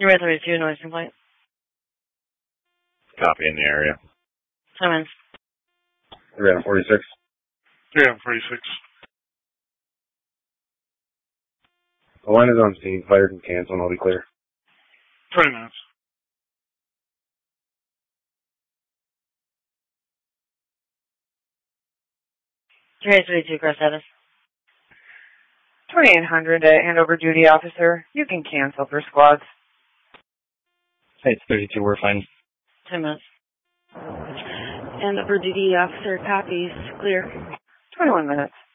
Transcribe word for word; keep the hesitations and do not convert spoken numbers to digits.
You're right, thirty-two, noise complaint. Copy in the area. Simmons. three on forty-six. three on forty-six. The line is on scene. Fire can cancel and I'll be clear. twenty minutes. three thirty-two, cross status. twenty-eight hundred, uh, handover duty officer. You can cancel for squads. Hey, it's thirty-two, we're fine. ten minutes. And over duty officer copies, clear. twenty-one minutes.